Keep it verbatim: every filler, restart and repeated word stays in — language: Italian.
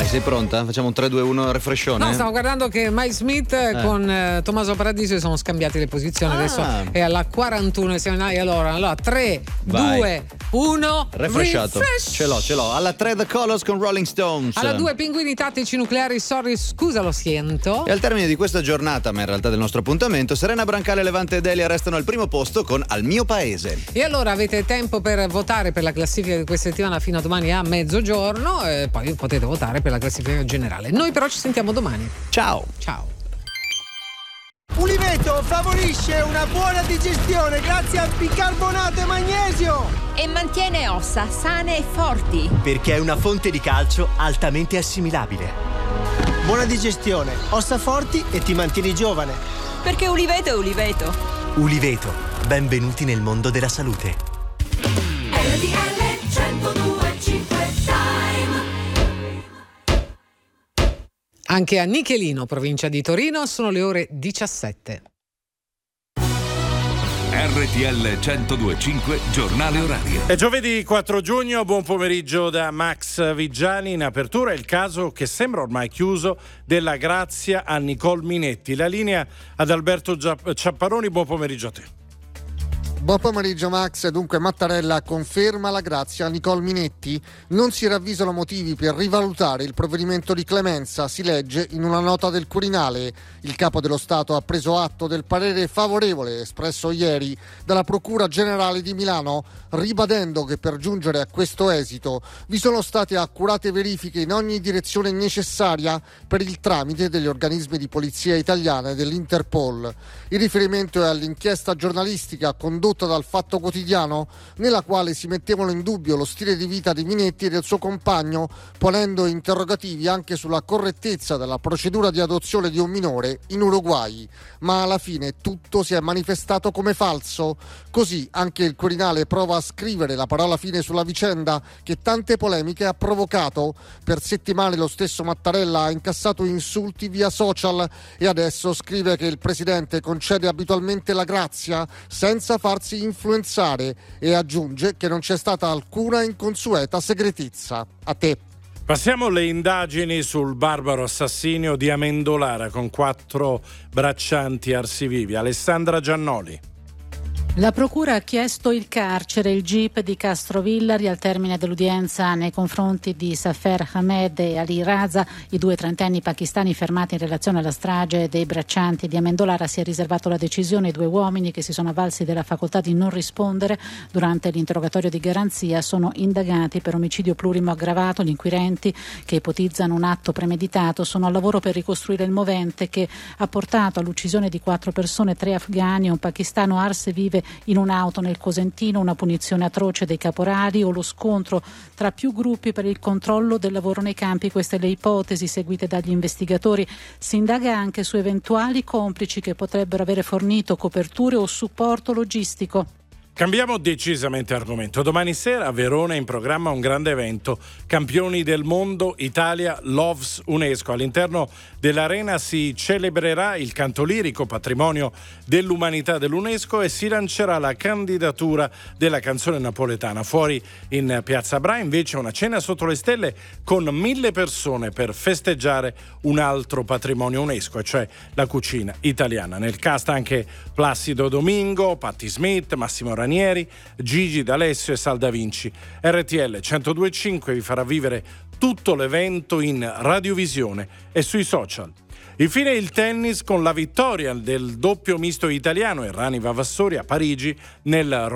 Vai, sei pronta? Facciamo un tre due uno refrescione? No, stavo guardando che Mike Smith eh. con eh, Tommaso Paradiso sono scambiati le posizioni. Ah. Adesso è alla quarantuno. Siamo in... Allora, allora tre, due, uno. Refresciato. Refresh. Ce l'ho, ce l'ho. Alla tre The Colors con Rolling Stones. Alla due Pinguini Tattici Nucleari. Sorry, scusa, lo siento. E al termine di questa giornata, ma in realtà del nostro appuntamento, Serena Brancale, Levante e Delia restano al primo posto con Al mio paese. E allora avete tempo per votare per la classifica di questa settimana fino a domani a mezzogiorno. E poi potete votare per la classifica generale. Noi però ci sentiamo domani. Ciao. Ciao. Uliveto favorisce una buona digestione grazie al bicarbonato e magnesio e mantiene ossa sane e forti perché è una fonte di calcio altamente assimilabile. Buona digestione, ossa forti e ti mantieni giovane. Perché Uliveto è Uliveto. Uliveto, benvenuti nel mondo della salute. R T L centodue e cinque Anche a Nichelino, provincia di Torino, sono le ore diciassette. R T L centodue e cinque, giornale orario. È giovedì quattro giugno, buon pomeriggio da Max Vigiani. In apertura il caso che sembra ormai chiuso della grazia a Nicole Minetti. La linea ad Alberto Ciapparoni, buon pomeriggio a te. Buon pomeriggio Max, dunque Mattarella conferma la grazia a Nicole Minetti, non si ravvisano motivi per rivalutare il provvedimento di clemenza, si legge in una nota del Quirinale. Il capo dello Stato ha preso atto del parere favorevole espresso ieri dalla Procura Generale di Milano, ribadendo che per giungere a questo esito vi sono state accurate verifiche in ogni direzione necessaria per il tramite degli organismi di polizia italiana e dell'Interpol. Il riferimento è all'inchiesta giornalistica condotta dal Fatto Quotidiano, nella quale si mettevano in dubbio lo stile di vita di Minetti e del suo compagno, ponendo interrogativi anche sulla correttezza della procedura di adozione di un minore in Uruguay. Ma alla fine tutto si è manifestato come falso. Così anche il Quirinale prova a scrivere la parola fine sulla vicenda che tante polemiche ha provocato. Per settimane lo stesso Mattarella ha incassato insulti via social e adesso scrive che il presidente concede abitualmente la grazia senza farsi influenzare e aggiunge che non c'è stata alcuna inconsueta segretezza. A te. Passiamo alle indagini sul barbaro assassinio di Amendolara con quattro braccianti arsivivi. Alessandra Giannoli. La procura ha chiesto il carcere, il G I P di Castrovillari al termine dell'udienza nei confronti di Safer Ahmed e Ali Raza, i due trentenni pakistani fermati in relazione alla strage dei braccianti di Amendolara. Si è riservato la decisione ai due uomini che si sono avvalsi della facoltà di non rispondere durante l'interrogatorio di garanzia. Sono indagati per omicidio plurimo aggravato. Gli inquirenti, che ipotizzano un atto premeditato, sono al lavoro per ricostruire il movente che ha portato all'uccisione di quattro persone, tre afghani e un pakistano. Arse vive in un'auto nel Cosentino, una punizione atroce dei caporali o lo scontro tra più gruppi per il controllo del lavoro nei campi. Queste le ipotesi seguite dagli investigatori. Si indaga anche su eventuali complici che potrebbero avere fornito coperture o supporto logistico. Cambiamo decisamente argomento. Domani sera a Verona è in programma un grande evento, Campioni del Mondo Italia Loves UNESCO. All'interno dell'arena si celebrerà il canto lirico, patrimonio dell'umanità dell'UNESCO, e si lancerà la candidatura della canzone napoletana. Fuori in Piazza Bra invece una cena sotto le stelle con mille persone per festeggiare un altro patrimonio UNESCO, cioè la cucina italiana. Nel cast anche Placido Domingo, Patti Smith, Massimo Ranieri, Gigi D'Alessio e Sal Da Vinci. R T L centodue e cinque vi farà vivere tutto l'evento in radiovisione e sui social. Infine il tennis con la vittoria del doppio misto italiano Errani Vavassori a Parigi nel